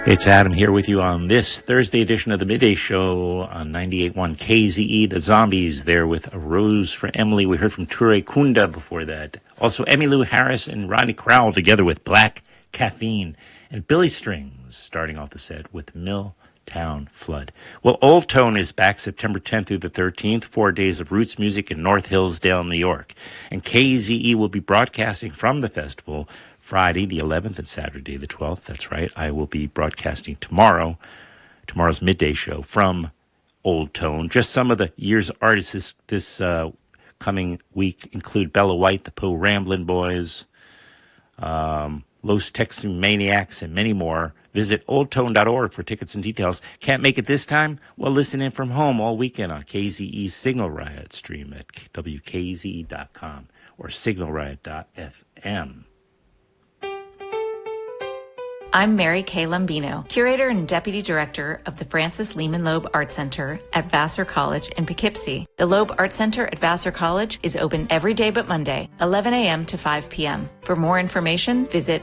It's Adam here with you on this Thursday edition of the Midday Show on 98.1 KZE. The Zombies there with A Rose for Emily. We heard from Ture Kunda before that. Also, Emmylou Harris and Rodney Crowell together with Black Caffeine. And Billy Strings starting off the set with Milltown Flood. Well, Old Tone is back September 10th through the 13th, 4 days of roots music in North Hillsdale, New York. And KZE will be broadcasting from the festival Friday the 11th and Saturday the 12th. That's right. I will be broadcasting tomorrow's midday show from Old Tone. Just some of the year's artists this coming week include Bella White, the Po Ramblin' Boys, Los Texan Maniacs, and many more. Visit oldtone.org for tickets and details. Can't make it this time? Well, listen in from home all weekend on KZE's Signal Riot stream at wkze.com or signalriot.fm. I'm Mary Kay Lombino, Curator and Deputy Director of the Francis Lehman Loeb Art Center at Vassar College in Poughkeepsie. The Loeb Art Center at Vassar College is open every day but Monday, 11 a.m. to 5 p.m. For more information, visit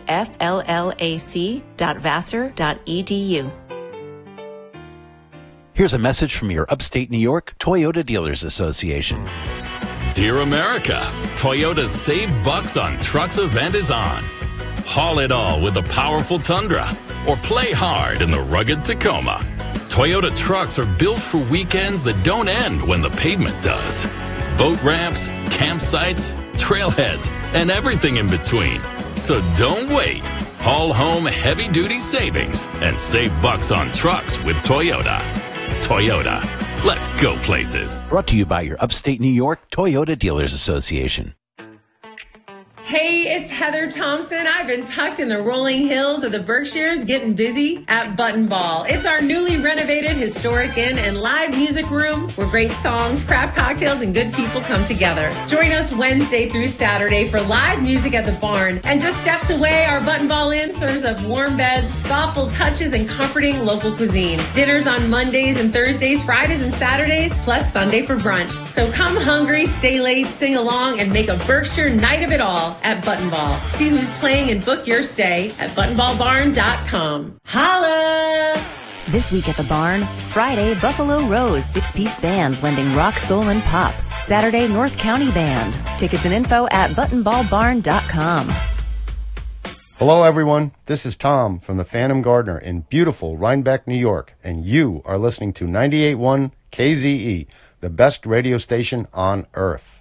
fllac.vassar.edu. Here's a message from your upstate New York Toyota Dealers Association. Dear America, Toyota's Save Bucks on Trucks event is on. Haul it all with the powerful Tundra or play hard in the rugged Tacoma. Toyota trucks are built for weekends that don't end when the pavement does. Boat ramps, campsites, trailheads, and everything in between. So don't wait. Haul home heavy-duty savings and save bucks on trucks with Toyota. Toyota, let's go places. Brought to you by your upstate New York Toyota Dealers Association. Hey, it's Heather Thompson. I've been tucked in the rolling hills of the Berkshires getting busy at Button Ball. It's our newly renovated historic inn and live music room where great songs, craft cocktails, and good people come together. Join us Wednesday through Saturday for live music at the barn. And just steps away, our Button Ball Inn serves up warm beds, thoughtful touches, and comforting local cuisine. Dinners on Mondays and Thursdays, Fridays and Saturdays, plus Sunday for brunch. So come hungry, stay late, sing along, and make a Berkshire night of it all at Button Ball. See who's playing and book your stay at buttonballbarn.com. Holla! This week at the Barn, Friday, Buffalo Rose 6-piece band blending rock, soul, and pop. Saturday, North County Band. Tickets and info at buttonballbarn.com. Hello, everyone. This is Tom from the Phantom Gardener in beautiful Rhinebeck, New York, and you are listening to 98.1 KZE, the best radio station on earth.